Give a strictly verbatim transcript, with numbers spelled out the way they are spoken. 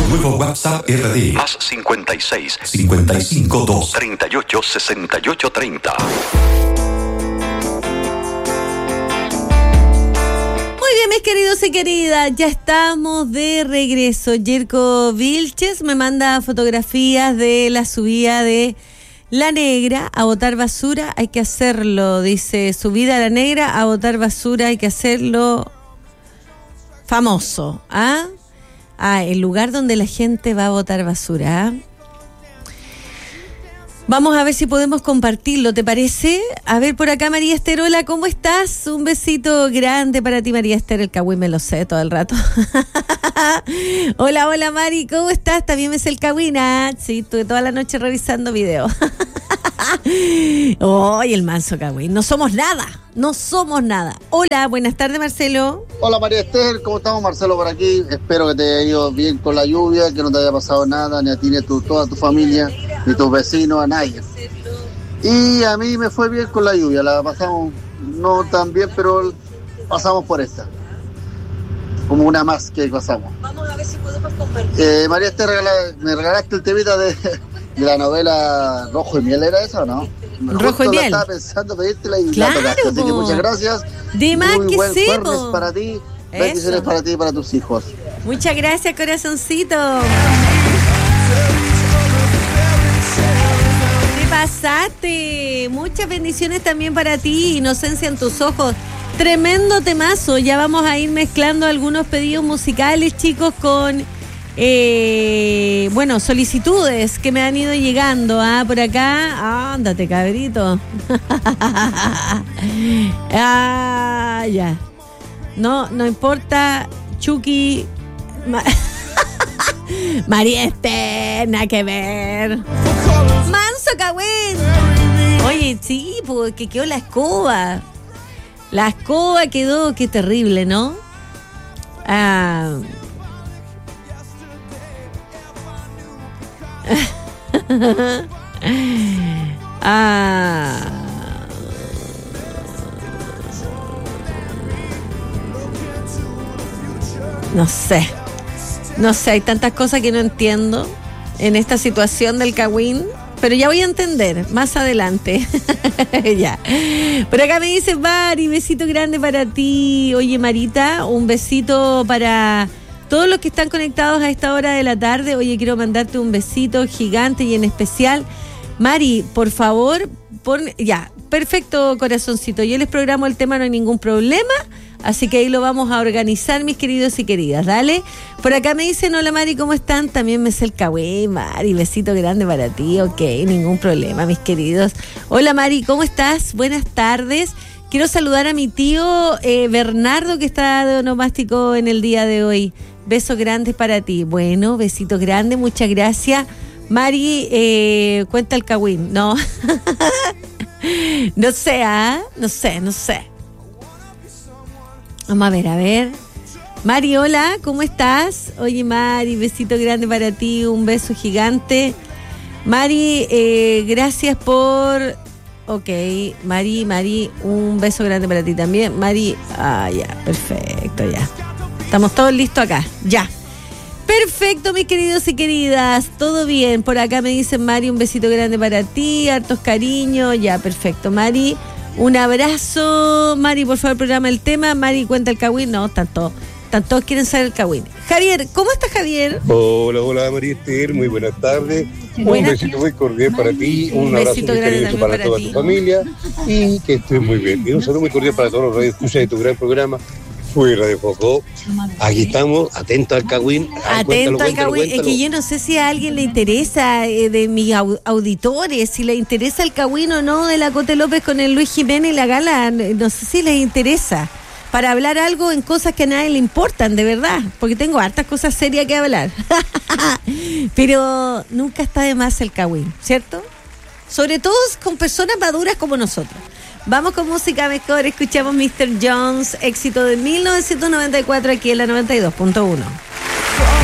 nuevo WhatsApp R D. Más cincuenta y seis, cincuenta y cinco, dos. treinta y ocho, sesenta y ocho, treinta. Muy bien, mis queridos y queridas, ya estamos de regreso. Yerko Vilches me manda fotografías de la subida de La Negra a botar basura. Hay que hacerlo, dice, subida a La Negra a botar basura, hay que hacerlo famoso. ¿Ah? Ah, el lugar donde la gente va a botar basura. ¿Ah? Vamos a ver si podemos compartirlo, ¿te parece? A ver, por acá María Esther, hola, ¿cómo estás? Un besito grande para ti, María Esther, el cagüín me lo sé todo el rato. Hola, hola Mari, ¿cómo estás? También me sé el cagüín, ¿ah? Sí, estuve toda la noche revisando videos. ¡Oh, y el manso cagüín! No somos nada, no somos nada. Hola, buenas tardes, Marcelo. Hola María Esther, ¿cómo estamos? Marcelo por aquí. Espero que te haya ido bien con la lluvia, que no te haya pasado nada, ni a ti, ni a tu, toda tu familia, ni tus vecinos, a nadie. Y a mí me fue bien con la lluvia, la pasamos no tan bien, pero pasamos por esta. Como una más que pasamos. Vamos a ver si podemos compartir. Eh, María Esther, regala, me regalaste el temita de, de la novela Rojo y Miel, ¿era eso o no? Rojo y Miel. Estaba pensando pedírtela y claro, la tocaste, así que muchas gracias. De más Muy que buen sí, jueves po. para ti. Bendiciones Eso. para ti y para tus hijos. Muchas gracias, corazoncito. Te pasaste. Muchas bendiciones también para ti. Inocencia en tus ojos. Tremendo temazo. Ya vamos a ir mezclando algunos pedidos musicales, chicos, con eh, bueno, solicitudes que me han ido llegando. ¿Ah? Por acá. Ándate, cabrito. Ah, ya. No, no importa, Chucky. Ma- María Esther, nada que ver. Manso cagüín. Oye, sí, pues que quedó la escoba. La escoba quedó, qué terrible, ¿no? Ah. Ah. No sé, no sé, hay tantas cosas que no entiendo en esta situación del cagüín, pero ya voy a entender más adelante. Ya. Por acá me dice Mari, besito grande para ti. Oye Marita, un besito para todos los que están conectados a esta hora de la tarde. Oye, quiero mandarte un besito gigante y en especial, Mari, por favor, pon, ya, perfecto corazoncito, yo les programo el tema, no hay ningún problema. Así que ahí lo vamos a organizar, mis queridos y queridas, dale. Por acá me dicen, hola Mari, ¿cómo están? También me sé el cagüín, Mari, besito grande para ti, ok, ningún problema, mis queridos. Hola Mari, ¿cómo estás? Buenas tardes. Quiero saludar a mi tío eh, Bernardo, que está de onomástico en el día de hoy. Besos grandes para ti. Bueno, besitos grandes, muchas gracias. Mari, eh, cuenta el cagüín, ¿no? No sé, ¿ah? No sé, no sé. Vamos a ver, a ver. Mari, hola, ¿cómo estás? Oye, Mari, besito grande para ti, un beso gigante. Mari, eh, gracias por... Ok, Mari, Mari, un beso grande para ti también. Mari, ah, ya, perfecto, ya. Estamos todos listos acá, ya. Perfecto, mis queridos y queridas, todo bien. Por acá me dicen, Mari, un besito grande para ti, hartos cariños, ya, perfecto. Mari, un abrazo. Mari, por favor, programa el tema. Mari, cuenta el cagüín. No, tanto, tanto quieren saber el cagüín. Javier, ¿cómo estás, Javier? Hola, hola María Esther, muy buenas tardes. Buenas. Un besito muy cordial para ti, un, Un abrazo besito muy grande cariñoso también para, para toda ti. tu familia y que estés muy bien. Y un saludo muy cordial para todos los radioescuchas de tu gran programa. Fui Radio Foco. Aquí estamos, atentos al cagüín. Ay, Atento cuéntalo, al cuéntalo, cagüín. Es cuéntalo. que yo no sé si a alguien le interesa, eh, de mis au- auditores, si le interesa el cagüín o no de la Cote López con el Luis Jiménez y la Gala. No sé si les interesa. Para hablar algo en cosas que a nadie le importan, de verdad. Porque tengo hartas cosas serias que hablar. Pero nunca está de más el cagüín, ¿cierto? Sobre todo con personas maduras como nosotros. Vamos con música mejor. Escuchamos mister Jones, éxito de mil novecientos noventa y cuatro aquí en la noventa y dos punto uno.